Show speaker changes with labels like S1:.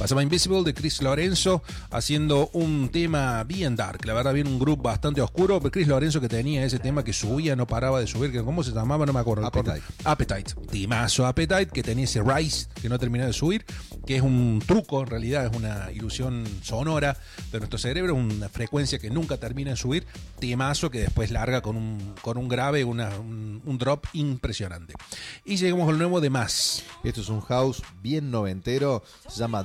S1: Pasaba Invisible de Chris Lorenzo haciendo un tema bien dark, la verdad, bien un grupo bastante oscuro, pero Chris Lorenzo que tenía ese tema que subía, no paraba de subir, que ¿cómo se llamaba? No me acuerdo. Appetite. Timazo Appetite, que tenía ese rise que no terminaba de subir, que es un truco, en realidad es una ilusión sonora de nuestro cerebro, una frecuencia que nunca termina de subir, timazo que después larga con un grave, un drop impresionante. Y llegamos al nuevo de Más.
S2: Esto es un house bien noventero, se llama